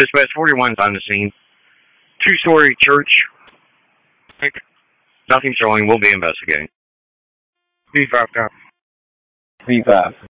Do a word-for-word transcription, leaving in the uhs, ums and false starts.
Dispatch forty-one's on the scene. Two-story church. Nothing showing. We'll be investigating. V five, down. V five.